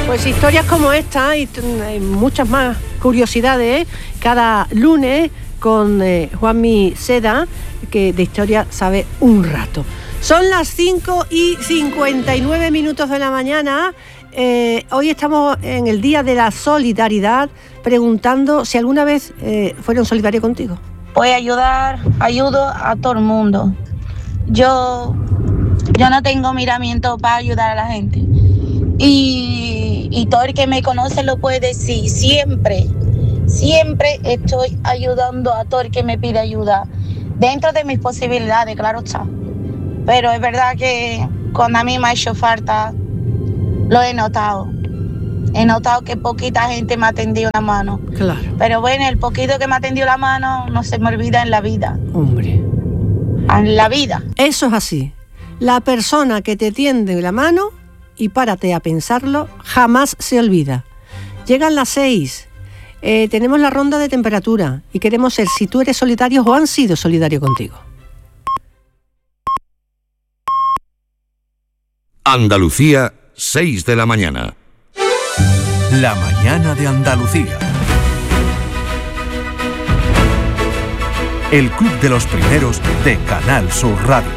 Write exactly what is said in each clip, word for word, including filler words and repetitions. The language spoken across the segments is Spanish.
Pues historias como esta y t- muchas más curiosidades, ¿eh? Cada lunes con eh, Juanmi Seda, que de historia sabe un rato. Son las cinco y cincuenta y nueve minutos de la mañana. Eh, hoy estamos en el Día de la Solidaridad, preguntando si alguna vez eh, fueron solidarios contigo. Pues ayudar, ayudo a todo el mundo. Yo, yo no tengo miramiento para ayudar a la gente. Y, y todo el que me conoce lo puede decir. Siempre, siempre estoy ayudando a todo el que me pide ayuda. Dentro de mis posibilidades, claro está. Pero es verdad que cuando a mí me ha hecho falta, lo he notado. He notado que poquita gente me ha tendido la mano. Claro. Pero bueno, el poquito que me ha tendido la mano no se me olvida en la vida. Hombre. En la vida. Eso es así. La persona que te tiende la mano, y párate a pensarlo, jamás se olvida. Llegan las seis, eh, tenemos la ronda de temperatura y queremos ser si tú eres solidario o han sido solidarios contigo. Andalucía, seis de la mañana. La mañana de Andalucía. El Club de los Primeros de Canal Sur Radio.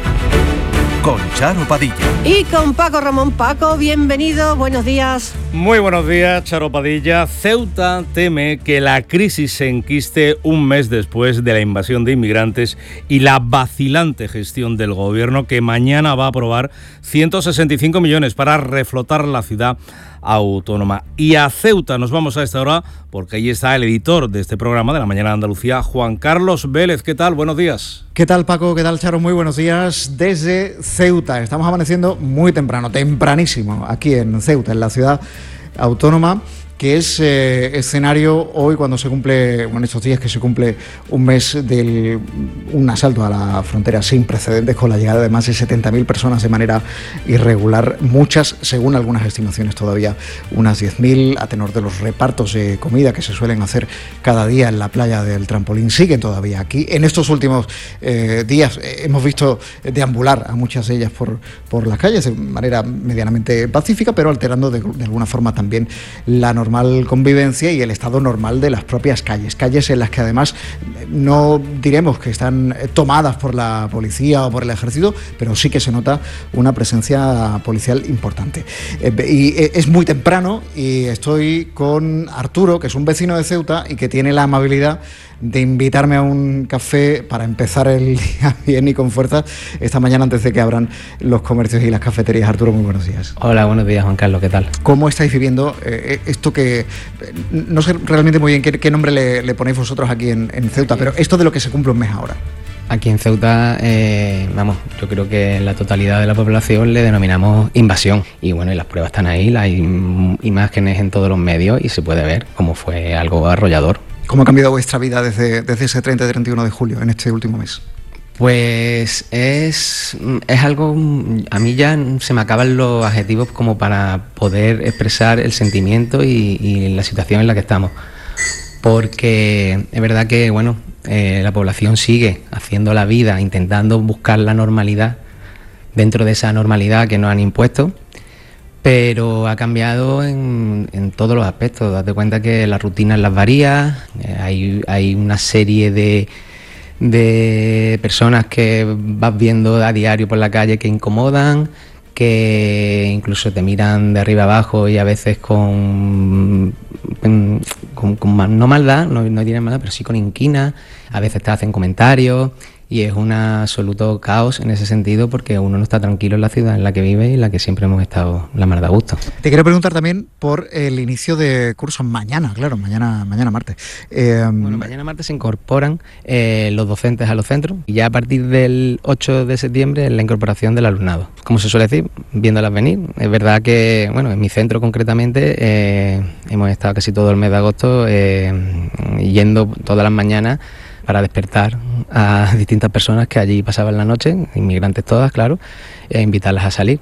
Con Charo Padilla. Y con Paco Ramón. Paco, bienvenido, buenos días. Muy buenos días, Charo Padilla. Ceuta teme que la crisis se enquiste un mes después de la invasión de inmigrantes y la vacilante gestión del gobierno, que mañana va a aprobar ciento sesenta y cinco millones para reflotar la ciudad autónoma. Y a Ceuta nos vamos a esta hora porque ahí está el editor de este programa de La Mañana de Andalucía, Juan Carlos Vélez. ¿Qué tal? Buenos días. ¿Qué tal, Paco? ¿Qué tal, Charo? Muy buenos días desde Ceuta. Estamos amaneciendo muy temprano, tempranísimo, aquí en Ceuta, en la ciudad autónoma, que es eh, escenario hoy cuando se cumple, bueno, estos días que se cumple un mes de un asalto a la frontera sin precedentes, con la llegada de más de setenta mil personas de manera irregular, muchas, según algunas estimaciones todavía, unas diez mil, a tenor de los repartos de comida que se suelen hacer cada día en la playa del Trampolín, siguen todavía aquí. En estos últimos eh, días eh, hemos visto deambular a muchas de ellas por, por las calles de manera medianamente pacífica, pero alterando de, de alguna forma también la normal convivencia y el estado normal de las propias calles, calles en las que además no diremos que están tomadas por la policía o por el ejército, pero sí que se nota una presencia policial importante. Eh, y es muy temprano y estoy con Arturo, que es un vecino de Ceuta y que tiene la amabilidad de invitarme a un café para empezar el día bien y con fuerza esta mañana antes de que abran los comercios y las cafeterías. Arturo, muy buenos días. Hola, buenos días, Juan Carlos, ¿qué tal? ¿Cómo estáis viviendo eh, esto que, no sé realmente muy bien qué, qué nombre le, le ponéis vosotros aquí en, en Ceuta, pero esto de lo que se cumple un mes ahora? Aquí en Ceuta, eh, vamos, yo creo que la totalidad de la población le denominamos invasión. Y bueno, y las pruebas están ahí, hay imágenes en todos los medios y se puede ver cómo fue algo arrollador. ¿Cómo ha cambiado vuestra vida desde, desde ese treinta y treinta y uno de julio, en este último mes? Pues es, es algo, a mí ya se me acaban los adjetivos como para poder expresar el sentimiento y, y la situación en la que estamos. Porque es verdad que, bueno, eh, la población sigue haciendo la vida, intentando buscar la normalidad dentro de esa normalidad que nos han impuesto, pero ha cambiado en, en todos los aspectos. Date cuenta que las rutinas las varía, eh, hay, hay una serie de, de personas que vas viendo a diario por la calle que incomodan, que incluso te miran de arriba abajo y a veces con, con, con no maldad, no, no tienen maldad, pero sí con inquina, a veces te hacen comentarios. Y es un absoluto caos en ese sentido, porque uno no está tranquilo en la ciudad en la que vive y en la que siempre hemos estado la mar de gusto. Te quiero preguntar también por el inicio de cursos mañana, claro, mañana mañana martes. Eh, bueno, mañana martes se incorporan eh, los docentes a los centros y ya a partir del ocho de septiembre la incorporación del alumnado. Como se suele decir, viéndolas venir. Es verdad que, bueno, en mi centro concretamente eh, hemos estado casi todo el mes de agosto eh, yendo todas las mañanas para despertar a distintas personas que allí pasaban la noche, inmigrantes todas, claro, e invitarlas a salir.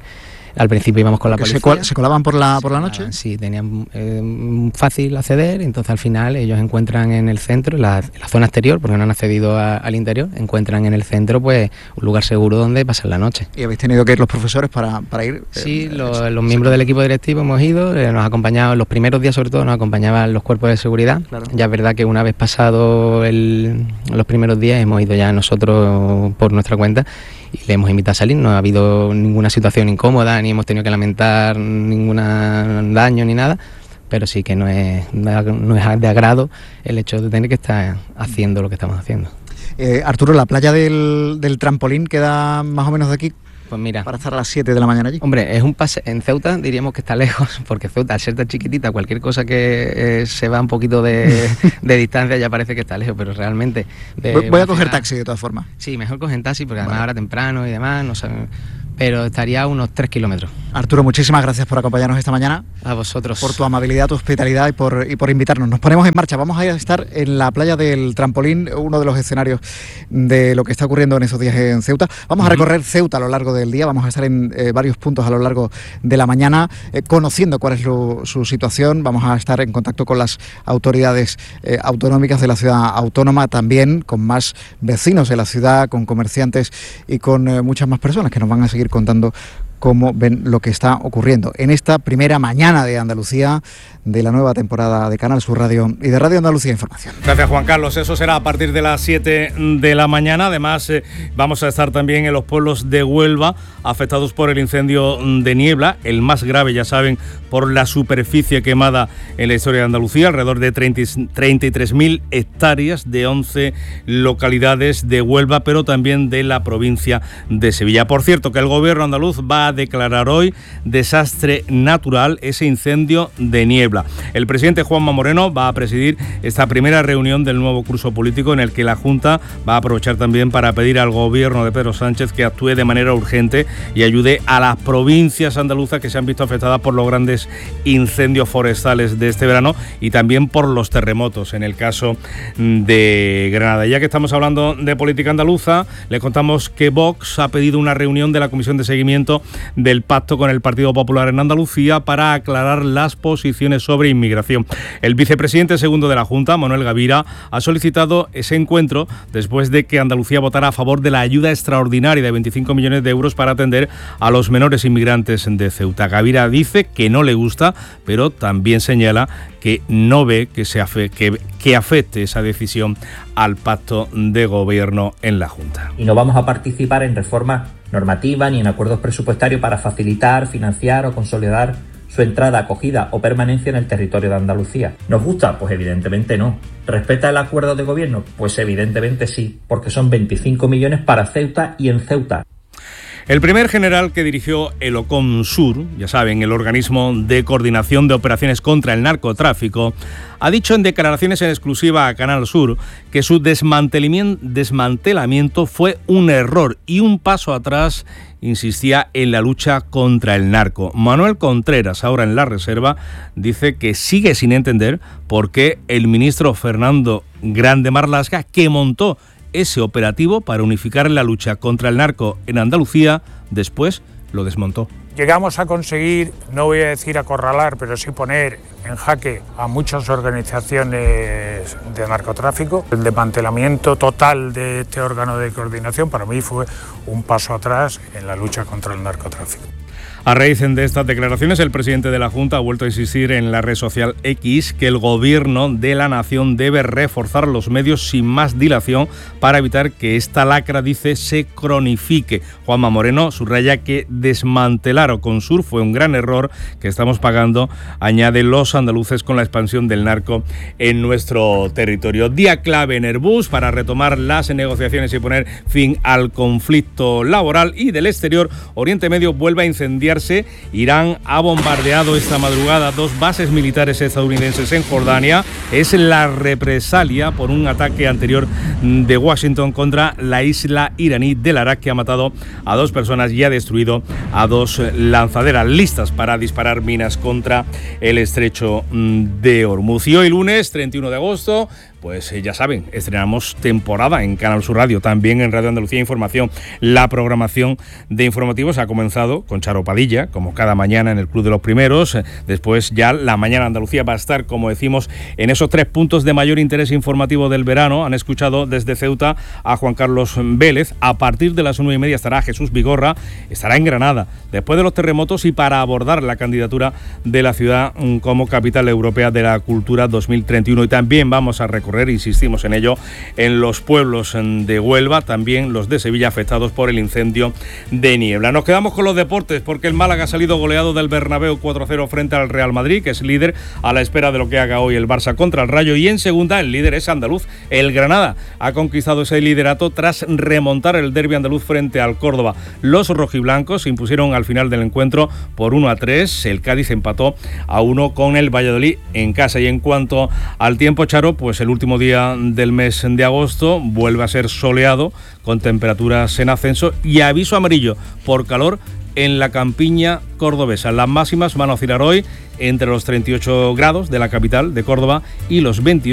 Al principio íbamos con la Porque policía. Se, se colaban por la, por la noche. Sí, tenían eh, fácil acceder, entonces al final ellos encuentran en el centro, en la, en la zona exterior, porque no han accedido a, al interior, encuentran en el centro pues un lugar seguro donde pasar la noche. ¿Y habéis tenido que ir los profesores para, para ir? Sí, eh, los, eh, los miembros del equipo directivo hemos ido, eh, nos acompañaban, los primeros días sobre todo nos acompañaban los cuerpos de seguridad. Claro. Ya es verdad que una vez pasado el, los primeros días hemos ido ya nosotros por nuestra cuenta y le hemos invitado a salir. No ha habido ninguna situación incómoda, ni hemos tenido que lamentar ningún daño ni nada, pero sí que no es, no es de agrado el hecho de tener que estar haciendo lo que estamos haciendo. Eh, Arturo, ¿la playa del, del trampolín queda más o menos de aquí? Pues mira, para estar a las siete de la mañana allí. Hombre, es un pase. En Ceuta diríamos que está lejos, porque Ceuta, al ser tan chiquitita, cualquier cosa que eh, se va un poquito de, de distancia ya parece que está lejos, pero realmente... De Voy a coger ciudad, taxi de todas formas. Sí, mejor coger taxi, porque además vale. ahora temprano y demás, no saben, pero estaría a unos tres kilómetros. Arturo, muchísimas gracias por acompañarnos esta mañana. A vosotros. Por tu amabilidad, tu hospitalidad y por, y por invitarnos. Nos ponemos en marcha. Vamos a estar en la playa del trampolín, uno de los escenarios de lo que está ocurriendo en esos días en Ceuta. Vamos uh-huh. a recorrer Ceuta a lo largo del día. Vamos a estar en eh, varios puntos a lo largo de la mañana, eh, conociendo cuál es lo, su situación. Vamos a estar en contacto con las autoridades eh, autonómicas de la ciudad autónoma, también con más vecinos de la ciudad, con comerciantes y con eh, muchas más personas que nos van a seguir contando cómo ven lo que está ocurriendo en esta primera mañana de Andalucía de la nueva temporada de Canal Sur Radio y de Radio Andalucía Información. Gracias, Juan Carlos. Eso será a partir de las siete de la mañana. Además, eh, vamos a estar también en los pueblos de Huelva afectados por el incendio de Niebla, el más grave, ya saben, por la superficie quemada en la historia de Andalucía, alrededor de treinta y tres mil hectáreas de once localidades de Huelva, pero también de la provincia de Sevilla. Por cierto, que el gobierno andaluz va a declarar hoy desastre natural ese incendio de Niebla. El presidente Juanma Moreno va a presidir esta primera reunión del nuevo curso político, en el que la Junta va a aprovechar también para pedir al gobierno de Pedro Sánchez que actúe de manera urgente y ayude a las provincias andaluzas que se han visto afectadas por los grandes incendios forestales de este verano y también por los terremotos en el caso de Granada. Ya que estamos hablando de política andaluza, les contamos que Vox ha pedido una reunión de la Comisión de Seguimiento del pacto con el Partido Popular en Andalucía para aclarar las posiciones sobre inmigración. El vicepresidente segundo de la Junta, Manuel Gavira, ha solicitado ese encuentro después de que Andalucía votara a favor de la ayuda extraordinaria de veinticinco millones de euros para atender a los menores inmigrantes de Ceuta. Gavira dice que no le gusta, pero también señala que no ve que, se afe- que, que afecte esa decisión al pacto de gobierno en la Junta. Y no vamos a participar en reformas normativas ni en acuerdos presupuestarios para facilitar, financiar o consolidar su entrada, acogida o permanencia en el territorio de Andalucía. ¿Nos gusta? Pues evidentemente no. ¿Respeta el acuerdo de gobierno? Pues evidentemente sí, porque son veinticinco millones para Ceuta y en Ceuta. El primer general que dirigió el OCOMSUR, ya saben, el organismo de coordinación de operaciones contra el narcotráfico, ha dicho en declaraciones en exclusiva a Canal Sur que su desmantelamiento fue un error y un paso atrás, insistía, en la lucha contra el narco. Manuel Contreras, ahora en La Reserva, dice que sigue sin entender por qué el ministro Fernando Grande Marlaska, que montó ese operativo para unificar la lucha contra el narco en Andalucía, después lo desmontó. Llegamos a conseguir, no voy a decir acorralar, pero sí poner en jaque a muchas organizaciones de narcotráfico. El desmantelamiento total de este órgano de coordinación para mí fue un paso atrás en la lucha contra el narcotráfico. A raíz de estas declaraciones, el presidente de la Junta ha vuelto a insistir en la red social X que el gobierno de la nación debe reforzar los medios sin más dilación para evitar que esta lacra, dice, se cronifique. Juanma Moreno subraya que desmantelar OCOMSUR fue un gran error que estamos pagando, añade, los andaluces con la expansión del narco en nuestro territorio. Día clave en Airbus para retomar las negociaciones y poner fin al conflicto laboral. Y del exterior, Oriente Medio vuelve a incendiar. Irán ha bombardeado esta madrugada dos bases militares estadounidenses en Jordania. Es la represalia por un ataque anterior de Washington contra la isla iraní del Arak, que ha matado a dos personas y ha destruido a dos lanzaderas listas para disparar minas contra el estrecho de Hormuz. Y hoy lunes, treinta y uno de agosto, pues eh, ya saben, estrenamos temporada en Canal Sur Radio, también en Radio Andalucía Información. La programación de informativos ha comenzado con Charo Padilla, como cada mañana en el Club de los Primeros. Después ya la mañana Andalucía va a estar, como decimos, en esos tres puntos de mayor interés informativo del verano. Han escuchado desde Ceuta a Juan Carlos Vélez. A partir de las nueve y media estará Jesús Vigorra, estará en Granada, después de los terremotos y para abordar la candidatura de la ciudad como capital europea de la cultura dos mil treinta y uno. Y también vamos a recorrer, insistimos en ello, en los pueblos de Huelva, también los de Sevilla afectados por el incendio de Niebla. Nos quedamos con los deportes porque el Málaga ha salido goleado del Bernabéu cuatro cero frente al Real Madrid, que es líder, a la espera de lo que haga hoy el Barça contra el Rayo. Y en segunda el líder es andaluz. El Granada ha conquistado ese liderato tras remontar el derbi andaluz frente al Córdoba. Los rojiblancos se impusieron al final del encuentro por uno a tres. El Cádiz empató a uno con el Valladolid en casa. Y en cuanto al tiempo, Charo, pues el último día del mes de agosto vuelve a ser soleado, con temperaturas en ascenso y aviso amarillo por calor en la campiña cordobesa. Las máximas van a oscilar hoy entre los treinta y ocho grados de la capital de Córdoba y los veintiocho